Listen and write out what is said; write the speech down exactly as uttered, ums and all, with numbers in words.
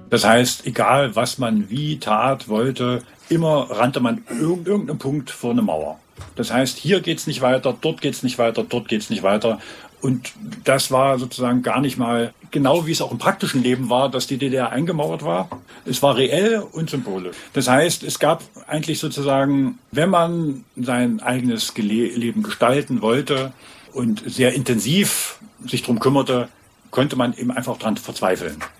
Das heißt, egal was man wie tat, wollte, immer rannte man irgendeinem Punkt vor eine Mauer. Das heißt, hier geht's nicht weiter, dort geht's nicht weiter, dort geht's nicht weiter. Und das war sozusagen gar nicht mal genau, wie es auch im praktischen Leben war, dass die D D R eingemauert war. Es war reell und symbolisch. Das heißt, es gab eigentlich sozusagen, wenn man sein eigenes Leben gestalten wollte und sehr intensiv sich drum kümmerte, konnte man eben einfach dran verzweifeln.